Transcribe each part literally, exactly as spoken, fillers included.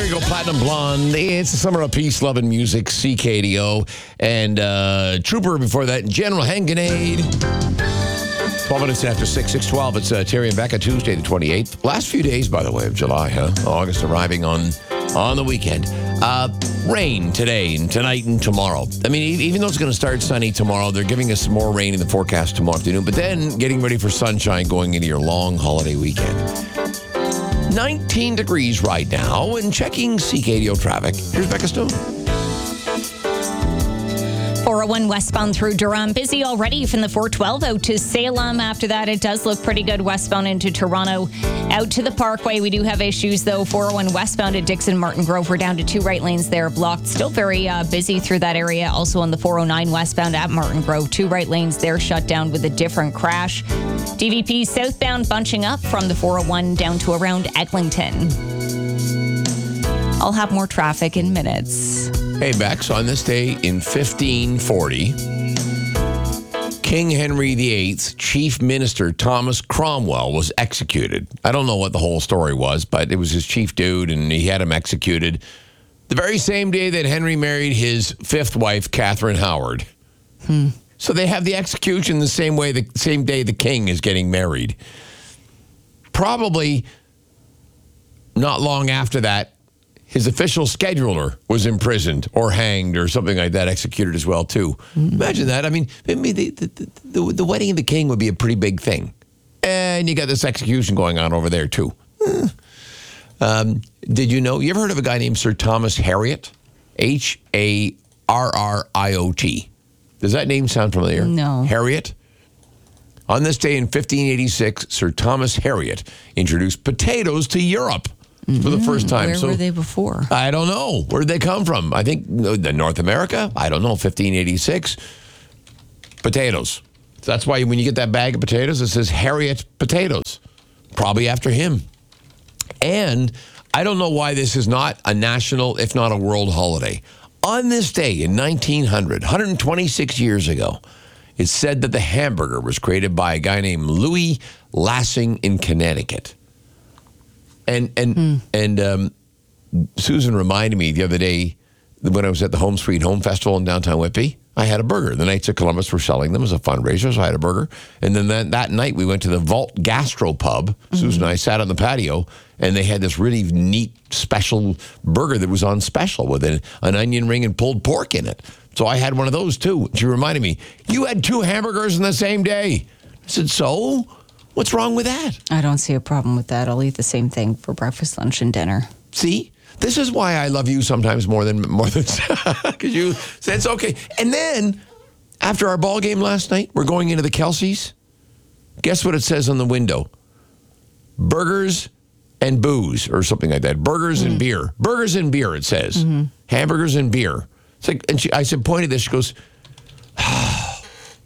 you go, Platinum Blonde. It's the summer of peace, love, and music, C K D O. And uh, Trooper before that, General Hanganade. twelve minutes after six, six twelve. It's uh, Terry and Becca, Tuesday the twenty-eighth. Last few days, by the way, of July, huh? August arriving on, on the weekend. Uh, rain today and tonight and tomorrow. I mean, even though it's going to start sunny tomorrow, they're giving us some more rain in the forecast tomorrow afternoon. But then getting ready for sunshine going into your long holiday weekend. nineteen degrees right now, and checking C K D O traffic. Here's Becca Stone. four oh one westbound through Durham. Busy already from the four twelve out to Salem. After that, it does look pretty good westbound into Toronto. Out to the Parkway, we do have issues, though. four oh one westbound at Dixon Martin Grove. We're down to two right lanes there blocked. Still very uh, busy through that area. Also on the four oh nine westbound at Martin Grove. Two right lanes there shut down with a different crash. D V P southbound bunching up from the four oh one down to around Eglinton. I'll have more traffic in minutes. Hey, Bex, on this day in fifteen forty, King Henry the eighth, Chief Minister Thomas Cromwell was executed. I don't know what the whole story was, but it was his chief dude, and he had him executed the very same day that Henry married his fifth wife, Catherine Howard. Hmm. So they have the execution the same way, the same day the king is getting married. Probably not long after that, his official scheduler was imprisoned or hanged or something like that, executed as well, too. Mm-hmm. Imagine that. I mean, I mean the, the, the, the wedding of the king would be a pretty big thing. And you got this execution going on over there, too. Um, did you know, you ever heard of a guy named Sir Thomas Harriot? H A R R I O T. Does that name sound familiar? No. Harriot? On this day in fifteen eighty-six, Sir Thomas Harriot introduced potatoes to Europe. For the first time. Where so, were they before? I don't know. Where did they come from? I think the North America? I don't know. fifteen eighty-six. Potatoes. So that's why when you get that bag of potatoes, it says Harriet Potatoes. Probably after him. And I don't know why this is not a national, if not a world holiday. On this day in nineteen hundred, one hundred twenty-six years ago, it's said that the hamburger was created by a guy named Louis Lassing in Connecticut. And and hmm. and um, Susan reminded me the other day when I was at the Home Sweet Home Festival in downtown Whitby, I had a burger. The Knights of Columbus were selling them as a fundraiser, so I had a burger. And then that, that night we went to the Vault Gastro Pub. Mm-hmm. Susan and I sat on the patio, and they had this really neat special burger that was on special with an, an onion ring and pulled pork in it. So I had one of those too. She reminded me, you had two hamburgers in the same day. I said, so? What's wrong with that? I don't see a problem with that. I'll eat the same thing for breakfast, lunch, and dinner. See? This is why I love you sometimes more than more than because you said it's okay. And then after our ball game last night, we're going into the Kelsey's. Guess what it says on the window? Burgers and booze or something like that. Burgers mm. and beer. Burgers and beer, it says. Mm-hmm. Hamburgers and beer. It's like, and she, I said, pointed this. She goes, oh.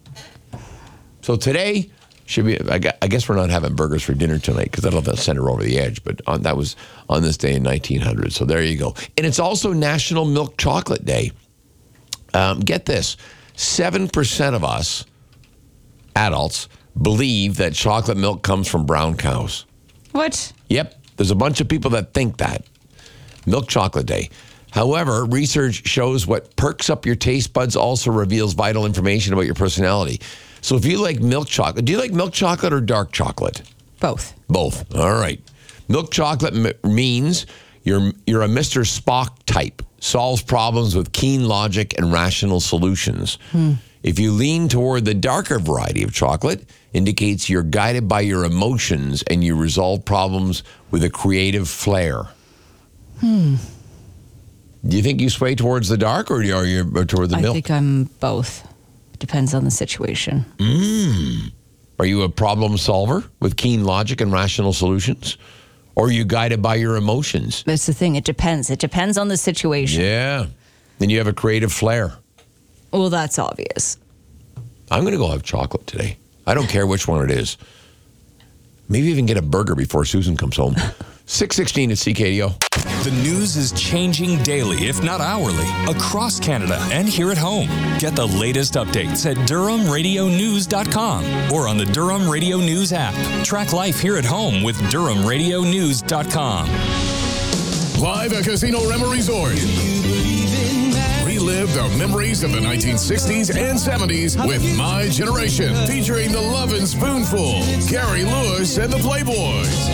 So today. Should be. I guess we're not having burgers for dinner tonight because I don't know if that sent her over the edge. But on, that was on this day in nineteen hundred. So there you go. And it's also National Milk Chocolate Day. Um, get this: seven percent of us adults believe that chocolate milk comes from brown cows. What? Yep. There's a bunch of people that think that. Milk Chocolate Day. However, research shows what perks up your taste buds also reveals vital information about your personality. So if you like milk chocolate, do you like milk chocolate or dark chocolate? Both. Both. All right. Milk chocolate m- means you're you're a Mister Spock type, solves problems with keen logic and rational solutions. Hmm. If you lean toward the darker variety of chocolate, indicates you're guided by your emotions and you resolve problems with a creative flair. Hmm. Do you think you sway towards the dark or are you or toward the I milk? I think I'm both. Depends on the situation. Mm. Are you a problem solver with keen logic and rational solutions? Or are you guided by your emotions? That's the thing. It depends. It depends on the situation. Yeah. Then you have a creative flair. Well, that's obvious. I'm going to go have chocolate today. I don't care which one it is. Maybe even get a burger before Susan comes home. six sixteen at C K D O. The news is changing daily, if not hourly, across Canada and here at home. Get the latest updates at Durham Radio News dot com or on the Durham Radio News app. Track life here at home with Durham Radio News dot com. Live at Casino Rema Resort. Relive the memories of the nineteen sixties and seventies with My Generation, featuring the Lovin' Spoonful, Gary Lewis and the Playboys.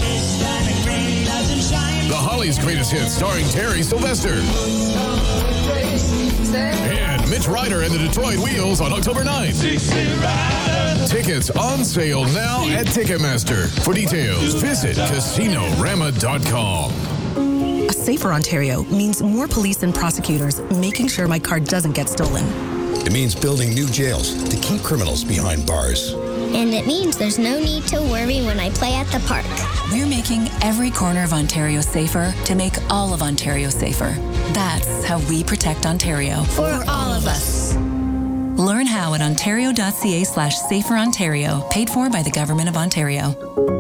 The Hollies' Greatest Hits, starring Terry Sylvester. And Mitch Ryder and the Detroit Wheels on October ninth. Tickets on sale now at Ticketmaster. For details, visit casino rama dot com. A safer Ontario means more police and prosecutors making sure my car doesn't get stolen. It means building new jails to keep criminals behind bars. And it means there's no need to worry when I play at the park. We're making every corner of Ontario safer to make all of Ontario safer. That's how we protect Ontario. For all of us. Learn how at ontario.ca slash safer Ontario, paid for by the Government of Ontario.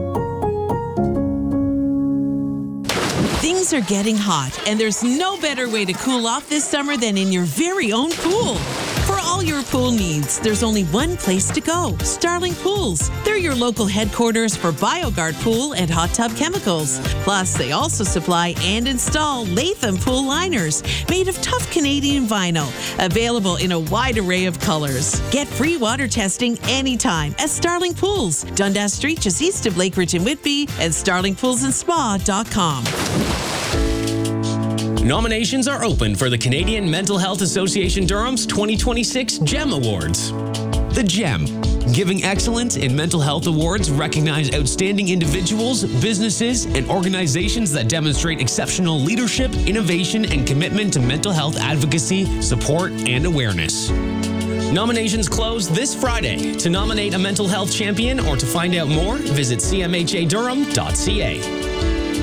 Things are getting hot, and there's no better way to cool off this summer than in your very own pool. For all your pool needs, there's only one place to go, Starling Pools. They're your local headquarters for BioGuard Pool and hot tub chemicals. Plus, they also supply and install Latham pool liners made of tough Canadian vinyl, available in a wide array of colors. Get free water testing anytime at Starling Pools, Dundas Street, just east of Lakeridge and Whitby, and starling pools and spa dot com. Nominations are open for the Canadian Mental Health Association Durham's twenty twenty-six GEM Awards. The GEM, Giving Excellence in Mental Health Awards, recognize outstanding individuals, businesses, and organizations that demonstrate exceptional leadership, innovation, and commitment to mental health advocacy, support, and awareness. Nominations close this Friday. To nominate a mental health champion or to find out more, visit c m h a durham dot c a.